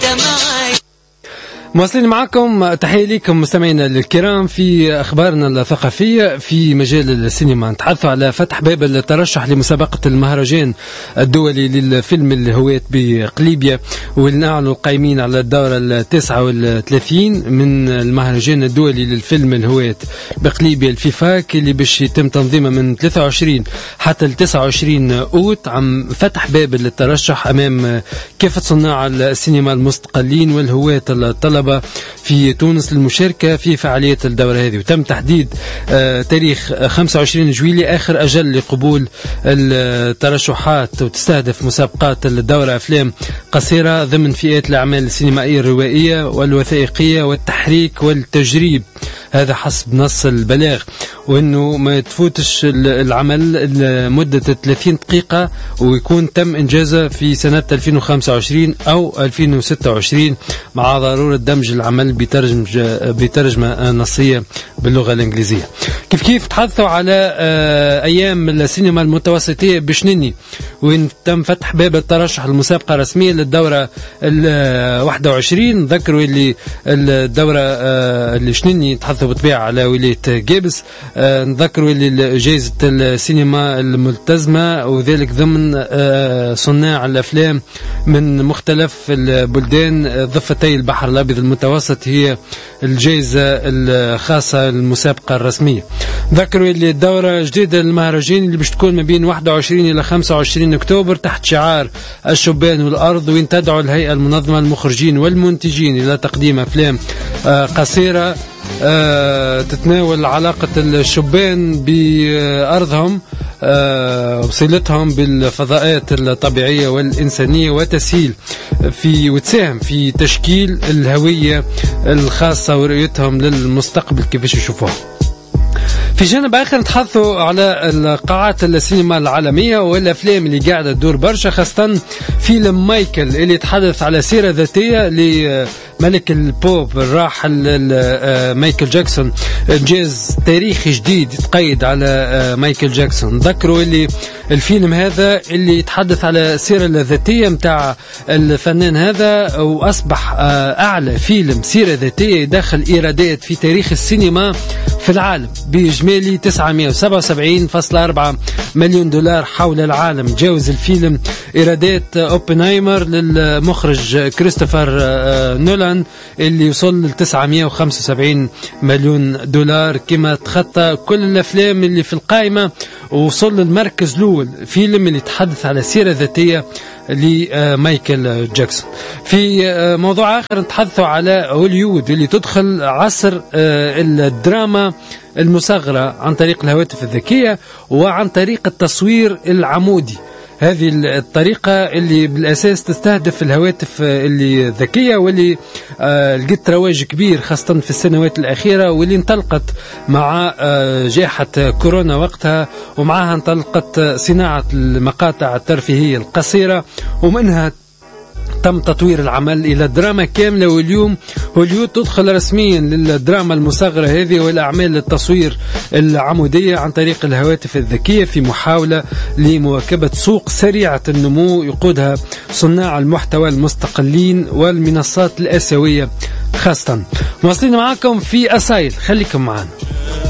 مواصلين معكم، تحية لكم مستمعينا الكرام في أخبارنا الثقافية في مجال السينما. نتحدثوا على فتح باب الترشح لمسابقة المهرجان الدولي للفيلم الهوات بقليبية، والنعلن القائمين على الدورة 39 من المهرجان الدولي للفيلم الهوات بقليبية الفيفاك، اللي باش يتم تنظيمه من 23 حتى 29 أوت. عم فتح باب الترشح أمام كافة صناع السينما المستقلين والهوات الطلبة في تونس للمشاركة في فعالية الدورة هذه. وتم تحديد تاريخ 25 جويلية آخر أجل لقبول الترشحات، وتستهدف مسابقات الدورة أفلام قصيرة ضمن فئات الأعمال السينمائية الروائية والوثائقية والتحريك والتجريب، هذا حسب نص البلاغ، وأنه ما تفوتش العمل لمدة 30 دقيقة ويكون تم إنجازه في سنة 2025 أو 2026 مع ضرورة دمج العمل بترجمة نصية باللغة الإنجليزية. كيف تحدثوا على أيام السينما المتوسطية بشنيني، وين تم فتح باب الترشح المسابقة الرسمية للدورة 21. ذكروا اللي الدورة اللي شنيني تحدثوا بالطبيعة على ولاية جابس. نذكروا اللي جائزة السينما الملتزمة، وذلك ضمن صناع الأفلام من مختلف البلدان ضفتي البحر الأبيض المتوسط هي الجائزة الخاصة المسابقة الرسمية. ذكروا اللي الدورة جديدة المهرجان اللي باش تكون ما بين 21 إلى 25 أكتوبر تحت شعار الشبان والأرض، وين تدعو الهيئة المنظمة المخرجين والمنتجين إلى تقديم أفلام قصيرة تتناول علاقة الشبان بأرضهم وصلتهم بالفضاءات الطبيعية والإنسانية، وتسهيل وتساهم في تشكيل الهوية الخاصة ورؤيتهم للمستقبل كيفاش يشوفوها. في جانب آخر نتحدثوا على القاعات السينما العالمية والأفلام اللي قاعدة تدور برشا، خاصة فيلم مايكل اللي يتحدث على سيرة ذاتية لملك البوب الراحل مايكل جاكسون، إنجاز تاريخي جديد يتقيد على مايكل جاكسون. ذكروا اللي الفيلم هذا اللي يتحدث على السيرة الذاتية متاع الفنان هذا، وأصبح أعلى فيلم سيرة ذاتية يدخل إيرادات في تاريخ السينما في العالم بإجمالي 977.4 مليون دولار حول العالم. جاوز الفيلم إيرادات أوبنهايمر للمخرج كريستوفر نولان اللي يوصل ل 975 مليون دولار، كما تخطى كل الأفلام اللي في القائمة ووصل للمركز الأول فيلم اللي يتحدث على سيرة ذاتية لمايكل جاكسون. في موضوع آخر نتحدثوا على هوليوود اللي تدخل عصر الدراما المصغرة عن طريق الهواتف الذكية وعن طريق التصوير العمودي. هذه الطريقة اللي بالأساس تستهدف الهواتف اللي ذكية واللي لقت رواج كبير خاصة في السنوات الأخيرة، واللي انطلقت مع جائحة كورونا وقتها، ومعها انطلقت صناعة المقاطع الترفيهية القصيرة، ومنها تم تطوير العمل إلى دراما كاملة. واليوم هوليوود تدخل رسميا للدراما المصغرة هذه والأعمال التصوير العمودية عن طريق الهواتف الذكية في محاولة لمواكبة سوق سريعة النمو يقودها صناع المحتوى المستقلين والمنصات الآسيوية خاصة. مواصلين معكم في أسايل، خليكم معنا.